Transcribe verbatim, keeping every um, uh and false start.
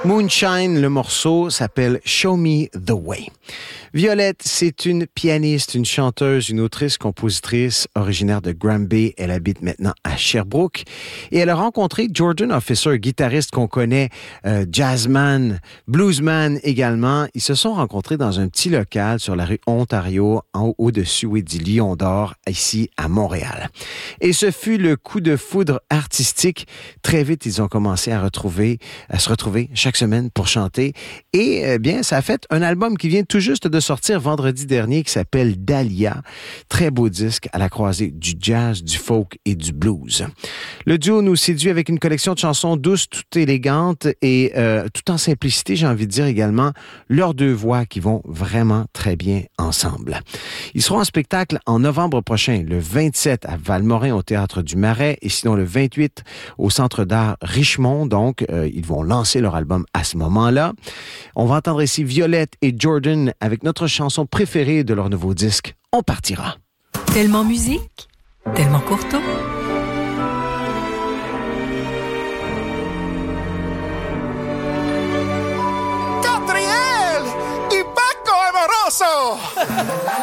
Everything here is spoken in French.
Moonshine, le morceau s'appelle Show Me the Way. Violette, c'est une pianiste, une chanteuse, une autrice, compositrice originaire de Granby. Elle habite maintenant à Sherbrooke. Et elle a rencontré Jordan Officer, guitariste qu'on connaît, euh, jazzman, bluesman également. Ils se sont rencontrés dans un petit local sur la rue Ontario, en, au-dessus, oui, du Lion d'Or, ici à Montréal. Et ce fut le coup de foudre artistique. Très vite, ils ont commencé à retrouver, à se retrouver chaque semaine pour chanter. Et eh bien, ça a fait un album qui vient tout juste de sortir vendredi dernier qui s'appelle Dahlia. Très beau disque à la croisée du jazz, du folk et du blues. Le duo nous séduit avec une collection de chansons douces, tout élégantes et euh, tout en simplicité, j'ai envie de dire également, leurs deux voix qui vont vraiment très bien ensemble. Ils seront en spectacle en novembre prochain, le vingt-sept à Valmorin au Théâtre du Marais et sinon le vingt-huit au Centre d'art Richemont. Donc, euh, ils vont lancer leur album à ce moment-là. On va entendre ici Violette et Jordan avec notre chanson préférée de leur nouveau disque, On partira. Tellement musique, tellement courto. Catriel y Paco Amoroso.